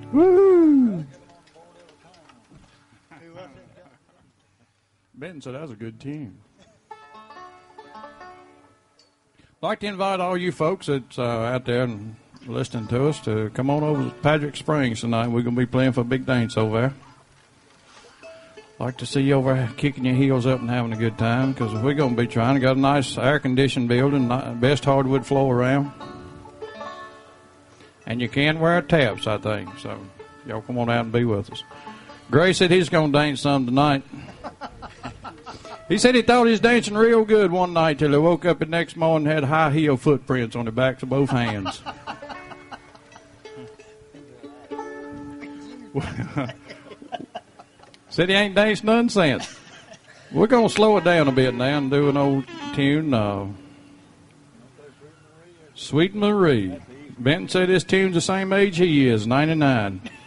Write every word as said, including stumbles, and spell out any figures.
Woo! Benton said that was a good tune. I'd like to invite all you folks that's uh, out there and listening to us to come on over to Patrick Springs tonight. We're going to be playing for Big Dance over there. Like to see you over there kicking your heels up and having a good time, because we're going to be trying to got a nice air-conditioned building, best hardwood floor around. And you can wear taps, I think. So y'all come on out and be with us. Gray said he's going to dance some tonight. He said he thought he was dancing real good one night till he woke up the next morning and had high heel footprints on the backs of both hands. Said he ain't danced none since. We're going to slow it down a bit now and do an old tune. Uh, Sweet Marie. Benton said this tune's the same age he is, ninety-nine.